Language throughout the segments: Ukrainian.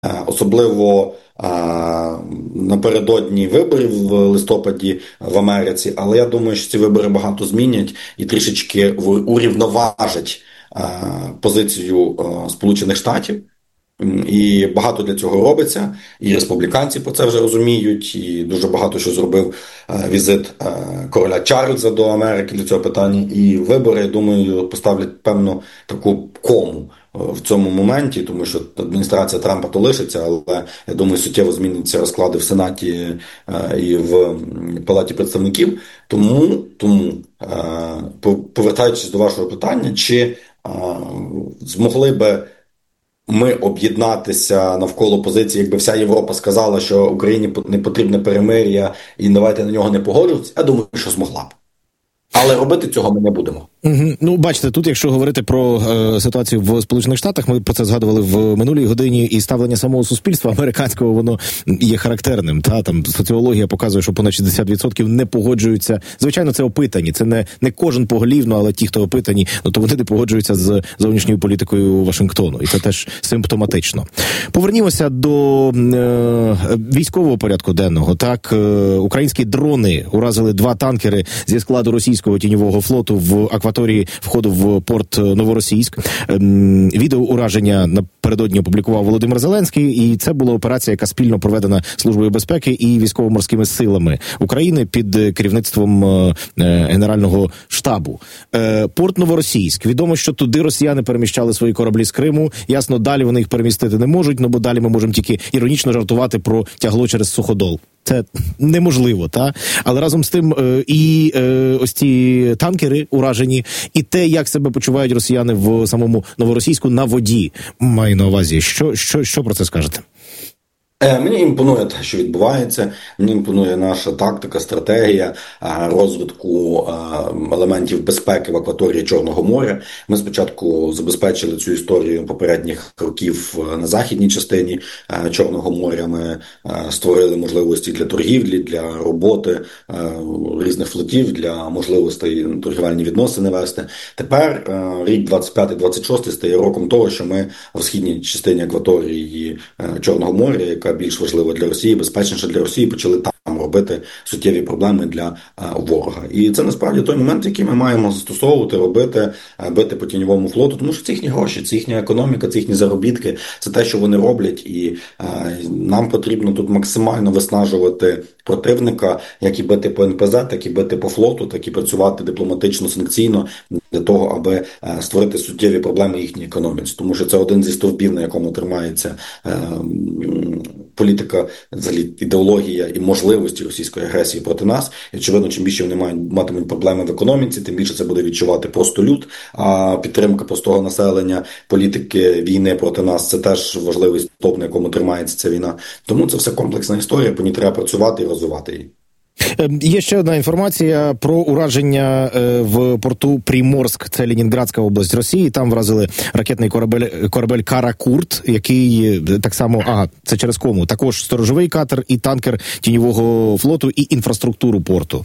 особливо напередодні виборів в листопаді в Америці, але я думаю, що ці вибори багато змінять і трішечки урівноважать позицію Сполучених Штатів. І багато для цього робиться, і республіканці про це вже розуміють, і дуже багато що зробив візит короля Чарльза до Америки для цього питання. І вибори, я думаю, поставлять певну таку кому в цьому моменті, тому що адміністрація Трампа то лишиться, але, я думаю, суттєво зміняться розклади в Сенаті і в Палаті представників. Тому повертаючись до вашого питання, чи змогли би ми об'єднатися навколо позиції, якби вся Європа сказала, що Україні не потрібне перемир'я і давайте на нього не погоджуватися, я думаю, що змогла б. Але робити цього ми не будемо. Ну, бачите, тут, якщо говорити про ситуацію в Сполучених Штатах, ми про це згадували в минулій годині, і ставлення самого суспільства американського, воно є характерним. Там соціологія показує, що понад 60% не погоджуються. Звичайно, це опитані, це не кожен поголівно, але ті, хто опитані, то вони не погоджуються з зовнішньою політикою Вашингтону, і це теж симптоматично. Повернімося до військового порядку денного. Так, українські дрони уразили 2 танкери зі складу російського тіньового флоту в акваторії входу в порт Новоросійськ. Відео ураження напередодні опублікував Володимир Зеленський, і це була операція, яка спільно проведена Службою безпеки і військово-морськими силами України під керівництвом Генерального штабу. Порт Новоросійськ. Відомо, що туди росіяни переміщали свої кораблі з Криму. Ясно, далі вони їх перемістити не можуть, бо далі ми можемо тільки іронічно жартувати про тягло через Суходол. Це неможливо, та? Але разом з тим і ось ці танкери уражені, і те, як себе почувають росіяни в самому Новоросійську на воді, маю на увазі. Що про це скажете? Мені імпонує те, що відбувається, мені імпонує наша тактика, стратегія розвитку елементів безпеки в акваторії Чорного моря. Ми спочатку забезпечили цю історію попередніх років на західній частині Чорного моря. Ми створили можливості для торгівлі, для роботи різних флотів, для можливостей торгівельні відносини вести. Тепер рік 25-26 стає роком того, що ми в східній частині акваторії Чорного моря, яка більш важливо для Росії, безпечніше для Росії, почали там робити суттєві проблеми для ворога. І це насправді той момент, який ми маємо застосовувати, робити, бити по тіньовому флоту, тому що це їхні гроші, це їхня економіка, це їхні заробітки, це те, що вони роблять, і нам потрібно тут максимально виснажувати противника, як і бити по НПЗ, так і бити по флоту, так і працювати дипломатично, санкційно для того, аби створити суттєві проблеми їхній економіці. Тому що це один зі стовпів, на якому тримається політика, взагалі ідеологія і можливості російської агресії проти нас. І, очевидно, чим більше вони матимуть проблеми в економіці, тим більше це буде відчувати просто люд, а підтримка простого населення, політики війни проти нас – це теж важливий стовп, на якому тримається ця війна. Тому це все комплексна історія, по ній треба працювати і розвивати її. Є ще одна інформація про ураження в порту Приморськ, це Ленінградська область Росії. Там вразили ракетний корабель «Каракурт», який так само, це через кому, також сторожовий катер і танкер тіньового флоту і інфраструктуру порту.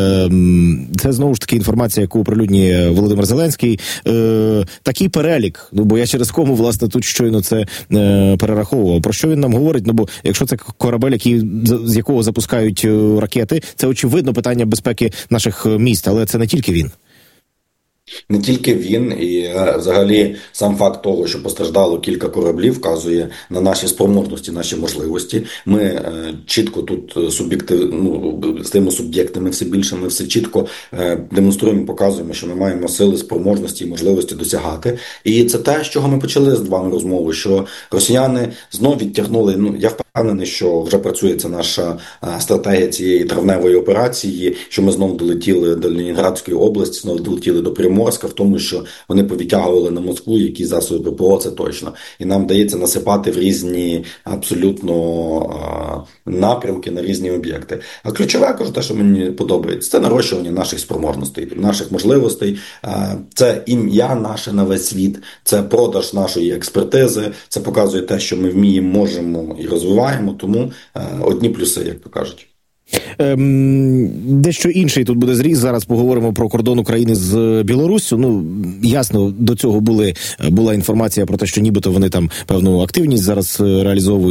Це знову ж таки інформація, яку оприлюднює Володимир Зеленський. Такий перелік, бо я через кому, власне, тут щойно це перераховував. Про що він нам говорить? Бо якщо це корабель, з якого запускають ракети, це, очевидно, питання безпеки наших міст, але це не тільки він. Не тільки він, і взагалі сам факт того, що постраждало кілька кораблів, вказує на наші спроможності, наші можливості. Ми чітко тут стаємо суб'єктами все більше, ми все чітко демонструємо, показуємо, що ми маємо сили, спроможності і можливості досягати. І це те, з чого ми почали з вами розмову, що росіяни знов відтягнули, я впевнений, що вже працює ця наша стратегія цієї травневої операції, що ми знов долетіли до Ленінградської області, знов долетіли до Приморська, в тому, що вони повідтягували на Москву, які засоби ППО, це точно. І нам вдається насипати в різні абсолютно напрямки, на різні об'єкти. А ключове, я кажу, те, що мені подобається, це нарощування наших спроможностей, наших можливостей, це ім'я наше на весь світ, це продаж нашої експертизи, це показує те, що ми вміємо, можемо і розвиваємо, тому одні плюси, як то кажуть. Дещо інший тут буде зріз. Зараз поговоримо про кордон України з Білоруссю. Ну, ясно, до цього була інформація про те, що нібито вони там певну активність зараз реалізовують.